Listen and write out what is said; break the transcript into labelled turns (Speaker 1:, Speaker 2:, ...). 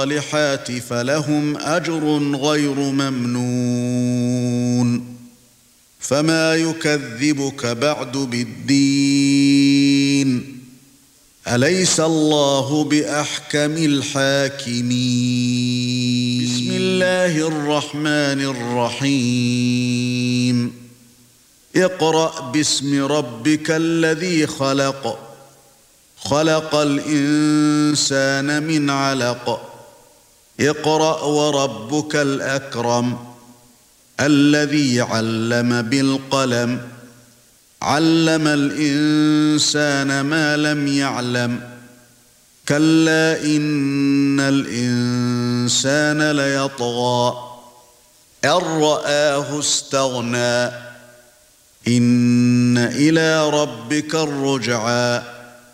Speaker 1: الصالحات فلهم أجر غير ممنون فما يكذبك بعد بالدين أليس الله بأحكم الحاكمين بسم الله الرحمن الرحيم اقرأ باسم ربك الذي خلق الإنسان من علق اقرأ وربك الأكرم الذي علم بالقلم علم الإنسان ما لم يعلم كلا إن الإنسان ليطغى أن رآه استغنى إن إلى ربك الرجعى